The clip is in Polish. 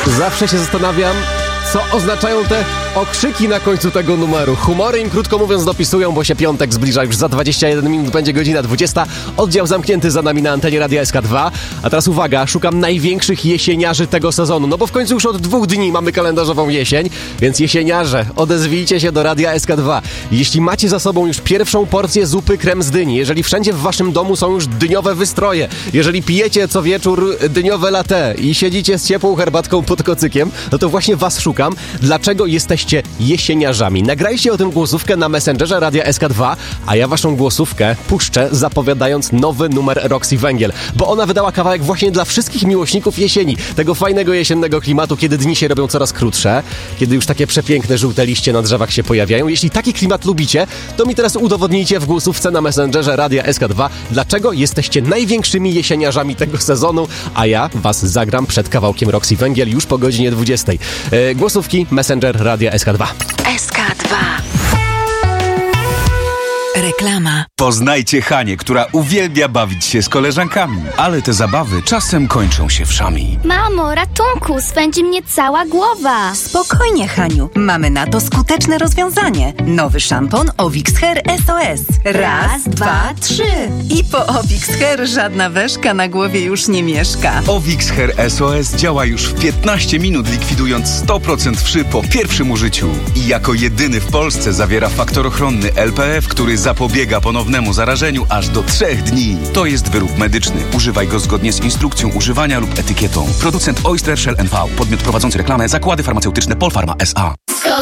Zawsze się zastanawiam, co oznaczają te okrzyki na końcu tego numeru. Humory im, krótko mówiąc, dopisują, bo się piątek zbliża. Już za 21 minut będzie godzina 20. Oddział zamknięty za nami na antenie Radia SK2. A teraz uwaga, szukam największych jesieniarzy tego sezonu. No bo w końcu już od 2 dni mamy kalendarzową jesień, więc jesieniarze, odezwijcie się do Radia SK2. Jeśli macie za sobą już pierwszą porcję zupy krem z dyni, jeżeli wszędzie w waszym domu są już dyniowe wystroje, jeżeli pijecie co wieczór dyniowe latte i siedzicie z ciepłą herbatką pod kocykiem, no to właśnie was szukam. Dlaczego jesteście jesieniarzami? Nagrajcie o tym głosówkę na Messengerze Radia SK2, a ja waszą głosówkę puszczę, zapowiadając nowy numer Roxy Węgiel, bo ona wydała kawałek właśnie dla wszystkich miłośników jesieni, tego fajnego jesiennego klimatu, kiedy dni się robią coraz krótsze, kiedy już takie przepiękne żółte liście na drzewach się pojawiają. Jeśli taki klimat lubicie, to mi teraz udowodnijcie w głosówce na Messengerze Radia SK2, dlaczego jesteście największymi jesieniarzami tego sezonu, a ja was zagram przed kawałkiem Roxy Węgiel już po godzinie 20. Głosówki Messenger Radia SK2. SK2. Reklama. Poznajcie Hanię, która uwielbia bawić się z koleżankami, ale te zabawy czasem kończą się wszami. Mamo, ratunku, swędzi mnie cała głowa. Spokojnie, Haniu. Mamy na to skuteczne rozwiązanie. Nowy szampon Ovix Hair SOS. Raz, dwa, trzy. I po Ovix Hair żadna weszka na głowie już nie mieszka. Ovix Hair SOS działa już w 15 minut, likwidując 100% wszy po pierwszym użyciu. I jako jedyny w Polsce zawiera faktor ochronny LPF, który zapobiega ponownemu zarażeniu aż do 3 dni. To jest wyrób medyczny. Używaj go zgodnie z instrukcją używania lub etykietą. Producent Oyster Shell NV. Podmiot prowadzący reklamę Zakłady Farmaceutyczne Polpharma S.A.